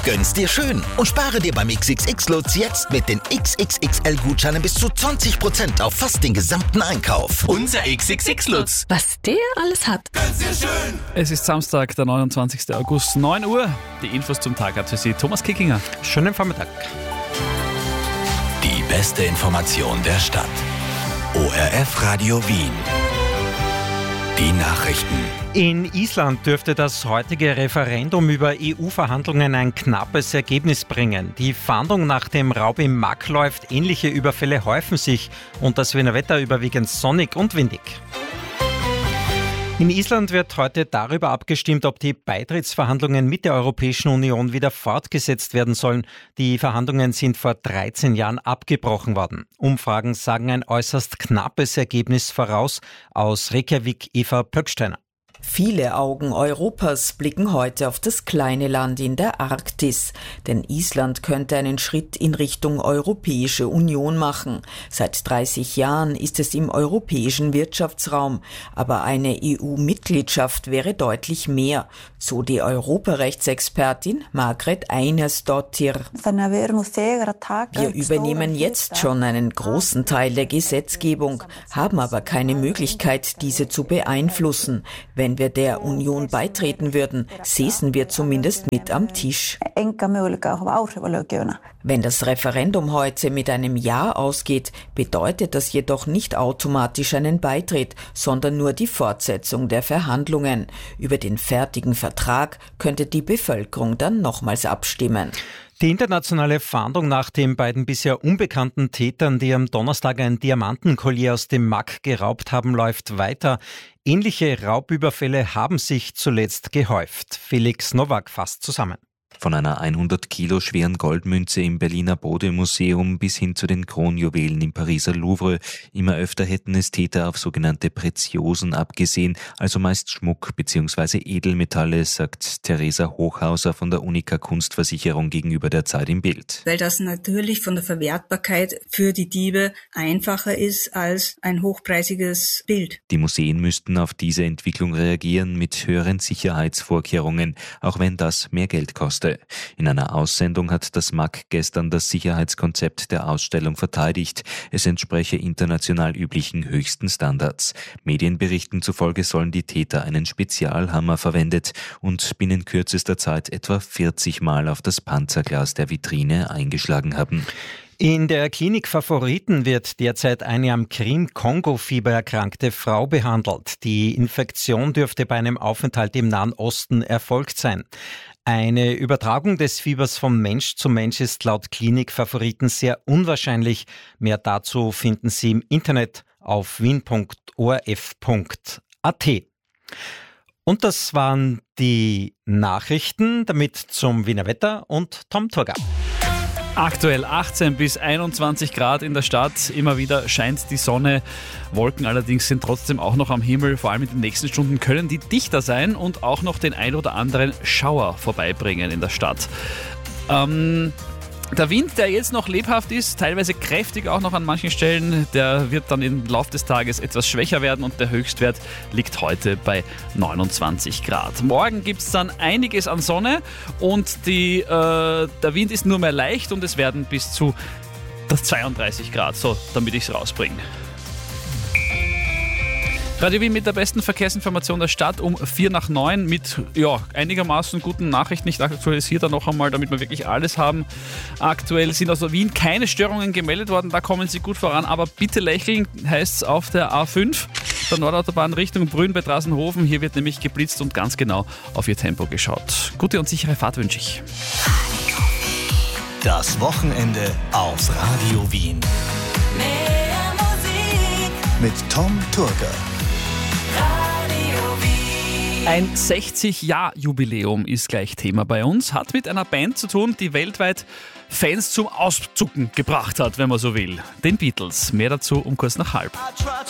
Gönn's dir schön und spare dir beim XXX-Lutz jetzt mit den XXXL-Gutscheinen bis zu 20% auf fast den gesamten Einkauf. Unser XXX-Lutz. Was der alles hat. Gönn's dir schön. Es ist Samstag, der 29. August, 9 Uhr. Die Infos zum Tag hat für Sie Thomas Kickinger. Schönen Vormittag. Die beste Information der Stadt. ORF Radio Wien. Die Nachrichten. In Island dürfte das heutige Referendum über EU-Verhandlungen ein knappes Ergebnis bringen. Die Fahndung nach dem Raub im Mack läuft, ähnliche Überfälle häufen sich und das Wiener Wetter überwiegend sonnig und windig. In Island wird heute darüber abgestimmt, ob die Beitrittsverhandlungen mit der Europäischen Union wieder fortgesetzt werden sollen. Die Verhandlungen sind vor 13 Jahren abgebrochen worden. Umfragen sagen ein äußerst knappes Ergebnis voraus. Aus Reykjavik Eva Pöcksteiner. Viele Augen Europas blicken heute auf das kleine Land in der Arktis, denn Island könnte einen Schritt in Richtung Europäische Union machen. Seit 30 Jahren ist es im europäischen Wirtschaftsraum, aber eine EU-Mitgliedschaft wäre deutlich mehr, so die Europarechtsexpertin Margrét Einarsdóttir. Wir übernehmen jetzt schon einen großen Teil der Gesetzgebung, haben aber keine Möglichkeit, diese zu beeinflussen. Wenn wir der Union beitreten würden, säßen wir zumindest mit am Tisch. Wenn das Referendum heute mit einem Ja ausgeht, bedeutet das jedoch nicht automatisch einen Beitritt, sondern nur die Fortsetzung der Verhandlungen. Über den fertigen Vertrag könnte die Bevölkerung dann nochmals abstimmen. Die internationale Fahndung nach den beiden bisher unbekannten Tätern, die am Donnerstag ein Diamantenkollier aus dem Mack geraubt haben, läuft weiter. Ähnliche Raubüberfälle haben sich zuletzt gehäuft. Felix Nowak fasst zusammen. Von einer 100 Kilo schweren Goldmünze im Berliner Bode-Museum bis hin zu den Kronjuwelen im Pariser Louvre. Immer öfter hätten es Täter auf sogenannte Preziosen abgesehen, also meist Schmuck bzw. Edelmetalle, sagt Theresa Hochhauser von der Unica Kunstversicherung gegenüber der Zeit im Bild. Weil das natürlich von der Verwertbarkeit für die Diebe einfacher ist als ein hochpreisiges Bild. Die Museen müssten auf diese Entwicklung reagieren mit höheren Sicherheitsvorkehrungen, auch wenn das mehr Geld kostet. In einer Aussendung hat das MAK gestern das Sicherheitskonzept der Ausstellung verteidigt. Es entspreche international üblichen höchsten Standards. Medienberichten zufolge sollen die Täter einen Spezialhammer verwendet und binnen kürzester Zeit etwa 40 Mal auf das Panzerglas der Vitrine eingeschlagen haben. In der Klinik Favoriten wird derzeit eine am Krim-Kongo-Fieber erkrankte Frau behandelt. Die Infektion dürfte bei einem Aufenthalt im Nahen Osten erfolgt sein. Eine Übertragung des Fiebers von Mensch zu Mensch ist laut Klinik Favoriten sehr unwahrscheinlich. Mehr dazu finden Sie im Internet auf wien.orf.at. Und das waren die Nachrichten, damit zum Wiener Wetter und Tom Turger. Aktuell 18 bis 21 Grad in der Stadt. Immer wieder scheint die Sonne. Wolken allerdings sind trotzdem auch noch am Himmel. Vor allem in den nächsten Stunden können die dichter sein und auch noch den ein oder anderen Schauer vorbeibringen in der Stadt. Der Wind, der jetzt noch lebhaft ist, teilweise kräftig auch noch an manchen Stellen, der wird dann im Laufe des Tages etwas schwächer werden und der Höchstwert liegt heute bei 29 Grad. Morgen gibt es dann einiges an Sonne und der Wind ist nur mehr leicht und es werden bis zu 32 Grad, so damit ich es rausbringe. Radio Wien mit der besten Verkehrsinformation der Stadt um 8:45 mit einigermaßen guten Nachrichten. Ich aktualisiere da noch einmal, damit wir wirklich alles haben. Aktuell sind aus Wien keine Störungen gemeldet worden, da kommen Sie gut voran, aber bitte lächeln, heißt es auf der A5, der Nordautobahn Richtung Brünn bei Drassenhofen. Hier wird nämlich geblitzt und ganz genau auf Ihr Tempo geschaut. Gute und sichere Fahrt wünsche ich. Das Wochenende auf Radio Wien. Mehr Musik Mit Tom Turger. Ein 60-Jahr-Jubiläum ist gleich Thema bei uns, hat mit einer Band zu tun, die weltweit Fans zum Auszucken gebracht hat, wenn man so will. Den Beatles. Mehr dazu um kurz nach halb.